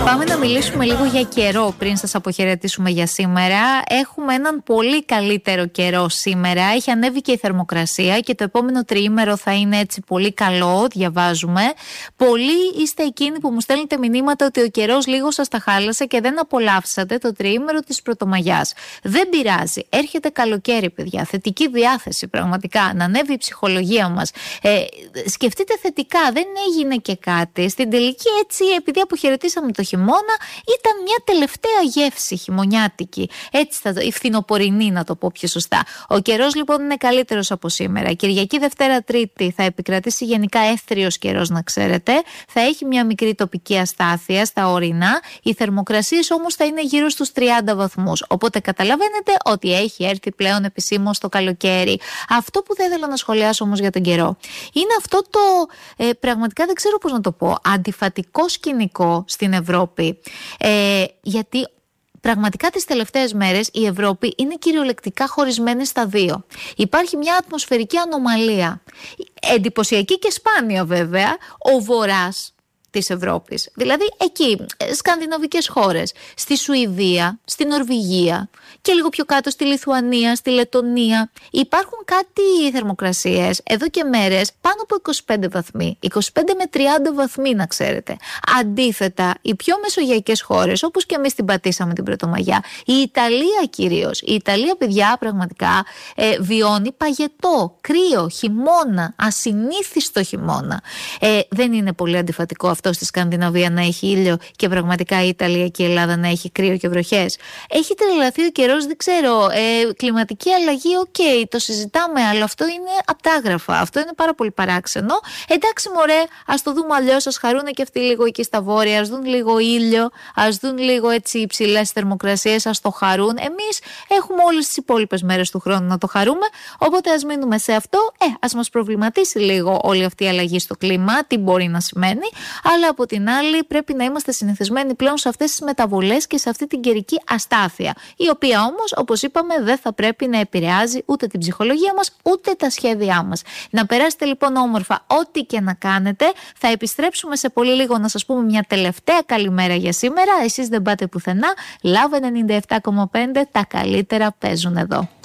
Πάμε να μιλήσουμε λίγο για καιρό πριν σας αποχαιρετήσουμε για σήμερα. Έχουμε έναν πολύ καλύτερο καιρό σήμερα. Έχει ανέβει και η θερμοκρασία και το επόμενο τριήμερο θα είναι έτσι πολύ καλό, διαβάζουμε. Πολλοί είστε εκείνοι που μου στέλνετε μηνύματα ότι ο καιρός λίγο σας τα χάλασε και δεν απολαύσατε το τριήμερο της Πρωτομαγιάς. Δεν πειράζει. Έρχεται καλοκαίρι, παιδιά. Θετική διάθεση, πραγματικά. Να ανέβει η ψυχολογία μας. Σκεφτείτε θετικά. Δεν έγινε και κάτι. Στην τελική, έτσι, επειδή αποχαιρετήσαμε το χειμώνα, ήταν μια τελευταία γεύση χειμωνιάτικη. Έτσι η φθινοπορεινή, να το πω πιο σωστά. Ο καιρός λοιπόν είναι καλύτερος από σήμερα. Κυριακή, Δευτέρα, Τρίτη θα επικρατήσει γενικά εύθριος καιρός, να ξέρετε. Θα έχει μια μικρή τοπική αστάθεια στα ορεινά. Οι θερμοκρασίες όμως θα είναι γύρω στους 30 βαθμούς. Οπότε καταλαβαίνετε ότι έχει έρθει πλέον επισήμως το καλοκαίρι. Αυτό που θα ήθελα να σχολιάσω όμως για τον καιρό είναι αυτό το πραγματικά δεν ξέρω πώς να το πω, αντιφατικό σκηνικό στην Ευρώπη. Γιατί πραγματικά τις τελευταίες μέρες η Ευρώπη είναι κυριολεκτικά χωρισμένη στα δύο. Υπάρχει μια ατμοσφαιρική ανομαλία. Εντυπωσιακή και σπάνια βέβαια. Ο βορράς της Ευρώπης, δηλαδή εκεί, σκανδιναβικές χώρες, στη Σουηδία, στη Νορβηγία και λίγο πιο κάτω στη Λιθουανία, στη Λετονία, υπάρχουν κάτι θερμοκρασίες εδώ και μέρες πάνω από 25 βαθμοί, 25 με 30 βαθμοί, να ξέρετε. Αντίθετα, οι πιο μεσογειακές χώρες, όπως και εμείς την πατήσαμε την Πρωτομαγιά, η Ιταλία κυρίως, η Ιταλία, παιδιά, πραγματικά βιώνει παγετό, κρύο, χειμώνα, ασυνήθιστο χειμώνα. Δεν είναι πολύ αντιφατικό αυτό στη Σκανδιναβία να έχει ήλιο και πραγματικά η Ιταλία και η Ελλάδα να έχει κρύο και βροχές? Έχει τρελαθεί ο καιρός, δεν ξέρω. Κλιματική αλλαγή, το συζητάμε, αλλά αυτό είναι απτάγραφα. Αυτό είναι πάρα πολύ παράξενο. Εντάξει, μωρέ, ας το δούμε αλλιώς. Ας χαρούνε και αυτοί λίγο εκεί στα βόρεια, ας δουν λίγο ήλιο, ας δουν λίγο έτσι υψηλές θερμοκρασίες, ας το χαρούν. Εμείς έχουμε όλες τις υπόλοιπες μέρες του χρόνου να το χαρούμε. Οπότε ας μείνουμε σε αυτό. Ας μας προβληματίσει λίγο όλη αυτή η αλλαγή στο κλίμα, τι μπορεί να σημαίνει. Αλλά από την άλλη πρέπει να είμαστε συνηθισμένοι πλέον σε αυτές τις μεταβολές και σε αυτή την καιρική αστάθεια, η οποία όμως, όπως είπαμε, δεν θα πρέπει να επηρεάζει ούτε την ψυχολογία μας ούτε τα σχέδιά μας. Να περάσετε λοιπόν όμορφα ό,τι και να κάνετε. Θα επιστρέψουμε σε πολύ λίγο να σας πούμε μια τελευταία καλημέρα για σήμερα. Εσείς δεν πάτε πουθενά. Love 97,5, τα καλύτερα παίζουν εδώ.